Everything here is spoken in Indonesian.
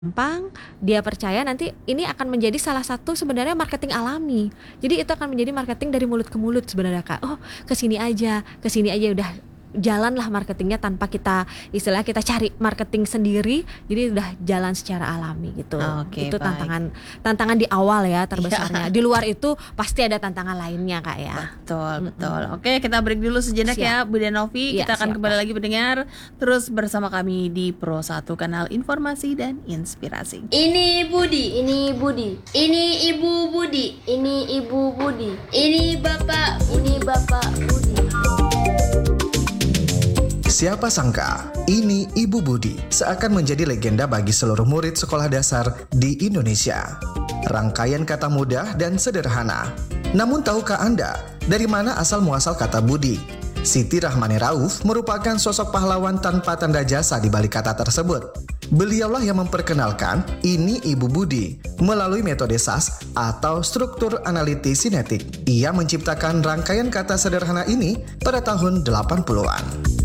gampang, dia percaya, nanti ini akan menjadi salah satu sebenarnya marketing alami. Jadi itu akan menjadi marketing dari mulut ke mulut sebenarnya Kak. Oh, kesini aja udah jalanlah marketingnya tanpa kita istilah kita cari marketing sendiri. Jadi udah jalan secara alami gitu. Oke, Itu baik. tantangan di awal ya terbesarnya. Iya. Di luar itu pasti ada tantangan lainnya Kak ya. Betul, betul. Oke, kita break dulu sejenak ya, Siap. Bu Denovi. Iya, Kita akan siap kembali Kak. lagi mendengar terus bersama kami di Pro 1 Kanal Informasi dan Inspirasi. Ini Budi, ini Budi, ini Ibu Budi, ini Ibu Budi, ini Bapak Budi. Siapa sangka, ini Ibu Budi seakan menjadi legenda bagi seluruh murid sekolah dasar di Indonesia. Rangkaian kata mudah dan sederhana. Namun tahukah Anda dari mana asal muasal kata budi? Siti Rahmani Rauf merupakan sosok pahlawan tanpa tanda jasa di balik kata tersebut. Beliaulah yang memperkenalkan ini Ibu Budi melalui metode SAS atau struktur analitis sinetik. Ia menciptakan rangkaian kata sederhana ini pada tahun 80-an.